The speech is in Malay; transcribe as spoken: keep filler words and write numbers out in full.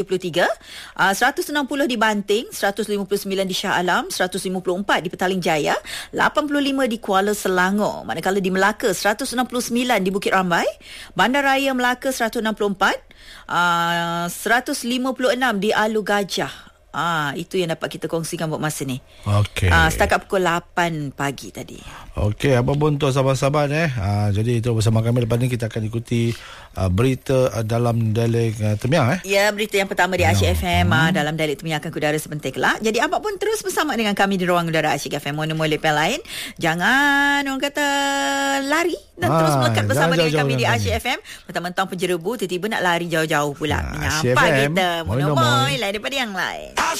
dua puluh tiga, uh, seratus enam puluh di Banting, seratus lima puluh sembilan di Shah Alam, seratus lima puluh empat di Petaling Jaya, lapan puluh lima di Kuala Selangor. Manakala di Melaka seratus enam puluh sembilan di Bukit Rambai, Bandaraya Melaka seratus enam puluh empat, uh, seratus lima puluh enam di Alu Gajah. Ah, itu yang dapat kita kongsikan buat masa ni. Okey. Ah, setakat pukul lapan pagi tadi. Okey, apa pun untuk sahabat-sahabat eh. Ah, jadi itu bersama kami lepas ni kita akan ikuti uh, berita uh, dalam dialek uh, Temiang eh. Ya, berita yang pertama di Asyik F M hmm. uh, dalam dialek Temiang akan kudara sebentar kelak. Jadi apa pun terus bersama dengan kami di ruang udara Asyik F M. Mana molek yang lain. Jangan orang kata lari dan ah, terus melekat bersama dengan kami di Asyik F M. Mentang-mentang penjerebu tiba-tiba nak lari jauh-jauh pula. Ah, menyapa kita. Mono-moy lah daripada yang lain.